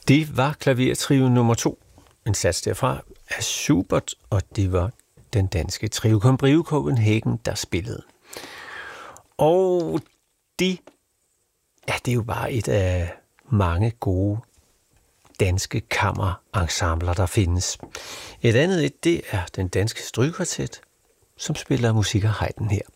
Det var klavertrio nummer 2, en sats derfra af Schubert, og det var den danske trio Combreo Copenhagen, der spillede. Og det er jo bare et af mange gode danske kammerensembler, der findes. Et andet det er den danske strygekvartet, som spiller musik af Haydn her.